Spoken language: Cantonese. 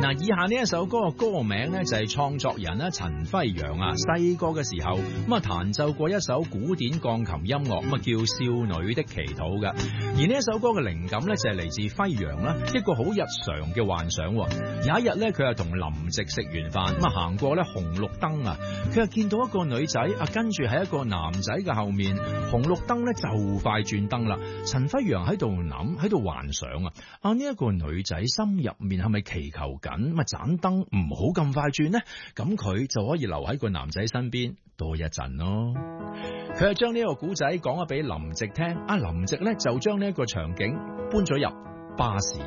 嗱，以下呢一首歌嘅歌名呢，就係創作人咧陳輝陽啊，細個嘅時候咁啊彈奏過一首古典鋼琴音樂，咁啊叫《少女的祈禱》嘅。而呢一首歌嘅靈感呢，就係嚟自輝陽啦，一個好日常嘅幻想。有一日呢，佢係同林夕食完飯，咁啊行過咧紅綠燈啊，佢又見到一個女仔啊，跟住喺一個男仔嘅後面，紅綠燈呢就快轉燈啦。陳輝陽喺度諗，喺度幻想啊，呢一個女仔心入面係咪祈求緊咁啊盞燈唔好咁快轉呢？咁佢就可以留喺個男仔身邊多一陣咯。佢係將呢個古仔講咗俾林夕聽，林夕呢就將呢一個場景搬咗入巴士。